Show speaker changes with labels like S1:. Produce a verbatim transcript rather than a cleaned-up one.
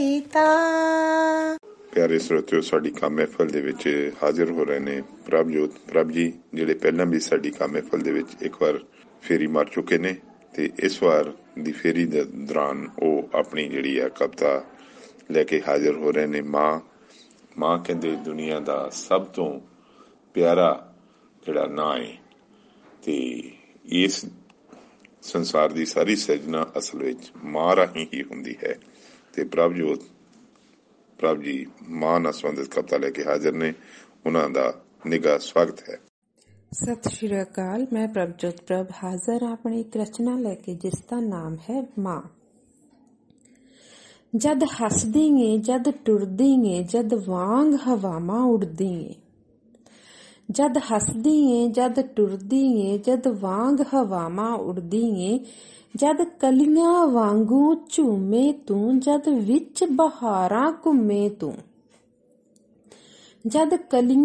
S1: ਪਿਆਰੇ ਸਰੋਤਿਓ, ਸਾਡੀ ਕਾਮ ਮਹਿਫਲ ਦੇ ਵਿੱਚ ਹਾਜ਼ਰ ਹੋ ਰਹੇ ਨੇ ਪ੍ਰਭਜੋਤ ਪ੍ਰਭ ਜੀ, ਜਿਹੜੇ ਪਹਿਲਾਂ ਵੀ ਸਾਡੀ ਕਾਮ ਮਹਿਫਲ ਦੇ ਵਿੱਚ ਇੱਕ ਵਾਰ ਫੇਰੀ ਮਾਰ ਚੁੱਕੇ ਨੇ ਤੇ ਇਸ ਵਾਰ ਦੀ ਫੇਰੀ ਦੇ ਦੌਰਾਨ ਉਹ ਆਪਣੀ ਜਿਹੜੀ ਆ ਕਵਿਤਾ ਲੈ ਕੇ ਹਾਜ਼ਰ ਹੋ ਰਹੇ ਨੇ। ਮਾਂ ਮਾਂ ਕਹਿੰਦੇ ਦੁਨੀਆ ਦਾ ਸਭ ਤੋਂ ਪਿਆਰਾ ਜਿਹੜਾ ਨਾਂ ਹੈ ਤੇ ਇਸ ਸੰਸਾਰ ਦੀ ਸਾਰੀ ਸਿਰਜਣਾ ਅਸਲ ਵਿੱਚ ਮਾਂ ਰਾਹੀਂ ਹੀ ਹੁੰਦੀ ਹੈ। ਤੇ ਪ੍ਰਭਜੋਤ ਪ੍ਰਭ ਜੀ ਮਾਂ ਨਾਲ ਸੰਬੰਧਿਤ ਕਵਿਤਾ ਲੈ ਕੇ ਹਾਜ਼ਰ ਨੇ, ਉਹਨਾਂ ਦਾ ਨਿੱਘਾ ਸਵਾਗਤ ਹੈ।
S2: ਸਤਿ ਸ਼੍ਰੀ ਅਕਾਲ। ਮੈਂ ਪ੍ਰਭਜੋਤ ਪ੍ਰਭ ਹਾਜ਼ਰ ਹਾਂ ਆਪਣੀ ਇੱਕ ਰਚਨਾ ਲੈ ਕੇ, ਜਿਸ ਦਾ ਨਾਮ ਹੈ ਮਾਂ। ਜਦ ਹੱਸਦੀ ਏ, ਜਦ ਟੁਰਦੀ ਏ, ਜਦ ਵਾਂਗ ਹਵਾਵਾਂ ਉੜਦੀ ਏ। ਜਦ ਹੱਸਦੀ ਏ, ਜਦ ਟੁਰਦੀ ਏ, ਜਦ ਵਾਂਗ ਹਵਾਵਾਂ ਉੜਦੀ ਏ। ਜਦ ਕਲੀਆਂ ਵਾਂਗੂ ਝੂਮੇ ਤੂੰ, ਜਦ ਵਿੱਚ ਬਹਾਰਾਂ ਘੁੰਮੇ ਤੂੰ। ਜਦ ਕਲੀਆਂ